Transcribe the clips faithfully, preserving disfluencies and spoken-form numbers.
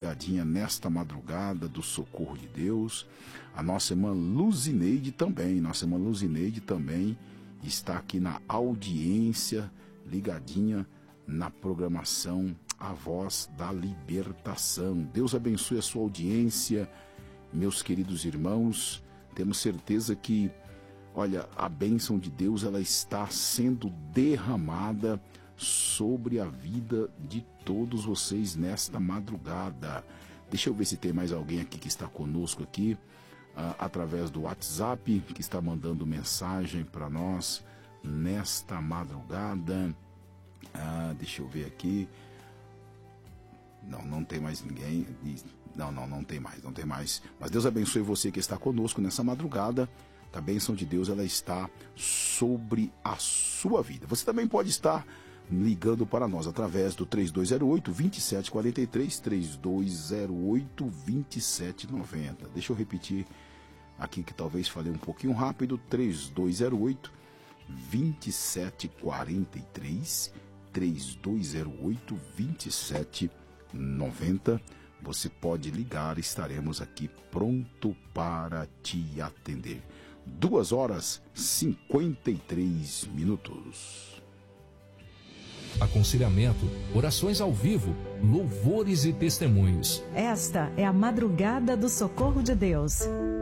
ligadinha nesta madrugada do Socorro de Deus. A nossa irmã Luzineide também, nossa irmã Luzineide também está aqui na audiência, ligadinha na programação A Voz da Libertação. Deus abençoe a sua audiência, meus queridos irmãos. Temos certeza que, olha, a bênção de Deus, ela está sendo derramada sobre a vida de todos vocês nesta madrugada. Deixa eu ver se tem mais alguém aqui que está conosco aqui, uh, através do WhatsApp, que está mandando mensagem para nós nesta madrugada. Uh, deixa eu ver aqui. Não, não tem mais ninguém. Não, não, não tem mais, não tem mais. Mas Deus abençoe você que está conosco nessa madrugada. A bênção de Deus, ela está sobre a sua vida. Você também pode estar ligando para nós através do três dois zero oito, dois sete quatro três, três dois zero oito, dois sete nove zero. Deixa eu repetir aqui que talvez falei um pouquinho rápido. três dois zero oito, dois sete quatro três, três dois zero oito, dois sete nove zero. Você pode ligar, estaremos aqui pronto para te atender. Duas horas e cinquenta e três minutos. Aconselhamento, orações ao vivo, louvores e testemunhos. Esta é a madrugada do Socorro de Deus.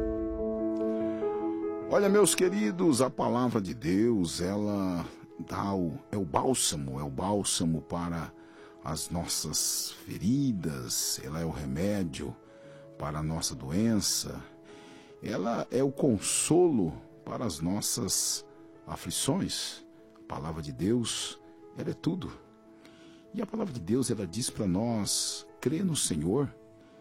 Olha, meus queridos, a palavra de Deus, ela dá o, é o bálsamo, é o bálsamo para as nossas feridas, ela é o remédio para a nossa doença, ela é o consolo para as nossas aflições. A palavra de Deus, ela é tudo. E a palavra de Deus, ela diz para nós crer no Senhor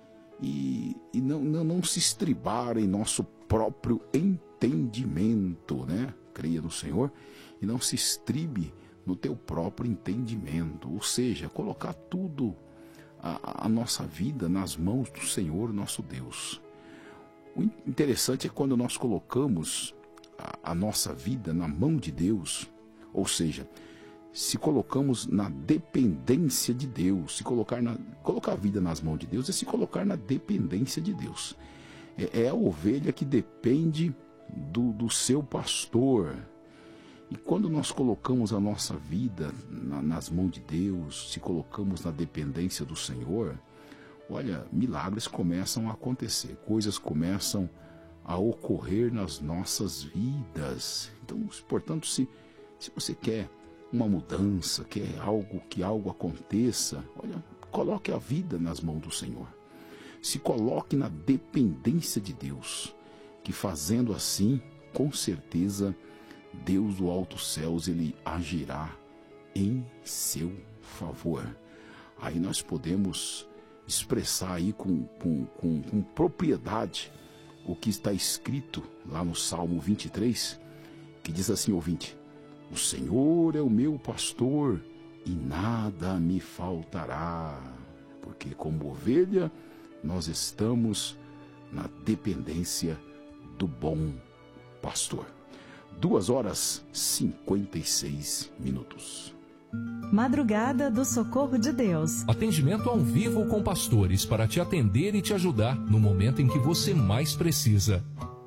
e, e não, não, não se estribar em nosso próprio entendimento, né? Creia no Senhor e não se estribe no teu próprio entendimento. Ou seja, colocar tudo, a, a nossa vida nas mãos do Senhor, nosso Deus. O interessante é quando nós colocamos a, a nossa vida na mão de Deus, ou seja, se colocamos na dependência de Deus, se colocar, na, colocar a vida nas mãos de Deus é se colocar na dependência de Deus. É, é a ovelha que depende do, do seu pastor. E quando nós colocamos a nossa vida na, nas mãos de Deus, se colocamos na dependência do Senhor, olha, milagres começam a acontecer, coisas começam a ocorrer nas nossas vidas. Então, portanto, se, se você quer uma mudança, quer algo, que algo aconteça, olha, coloque a vida nas mãos do Senhor. Se coloque na dependência de Deus, que fazendo assim, com certeza, Deus do alto céus, ele agirá em seu favor. Aí nós podemos expressar aí com, com, com, com propriedade o que está escrito lá no Salmo vinte e três, que diz assim, ouvinte: o Senhor é o meu pastor e nada me faltará, porque como ovelha nós estamos na dependência do bom pastor. Duas horas e cinquenta e seis minutos. Madrugada do Socorro de Deus. Atendimento ao vivo com pastores para te atender e te ajudar no momento em que você mais precisa.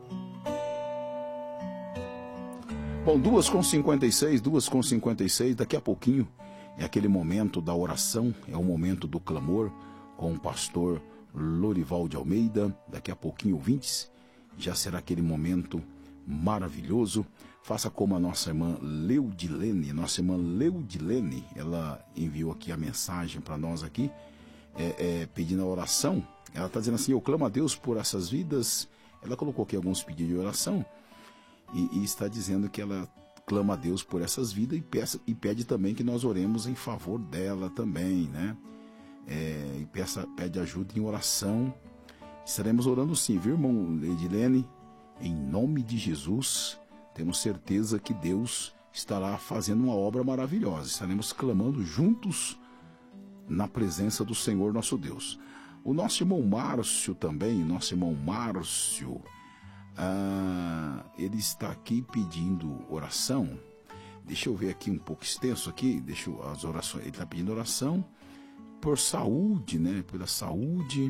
Bom, duas com cinquenta e seis, duas com cinquenta e seis, daqui a pouquinho é aquele momento da oração, é o momento do clamor com o pastor Lorival de Almeida. Daqui a pouquinho, ouvintes, já será aquele momento maravilhoso. Faça como a nossa irmã Leudilene, nossa irmã Leudilene, ela enviou aqui a mensagem para nós aqui, é, é, pedindo a oração. Ela está dizendo assim: eu clamo a Deus por essas vidas. Ela colocou aqui alguns pedidos de oração e, e está dizendo que ela clama a Deus por essas vidas e, peça, e pede também que nós oremos em favor dela também, né? É, e peça, pede ajuda em oração. Estaremos orando sim, viu, irmão Leudilene? Em nome de Jesus, temos certeza que Deus estará fazendo uma obra maravilhosa. Estaremos clamando juntos na presença do Senhor nosso Deus. O nosso irmão Márcio também, nosso irmão Márcio, ah, ele está aqui pedindo oração. Deixa eu ver aqui um pouco extenso aqui, deixa eu, as orações. Ele está pedindo oração por saúde, né? Pela saúde.